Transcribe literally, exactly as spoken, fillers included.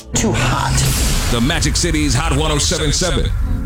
too hot. The Magic City's Hot one oh seven point seven.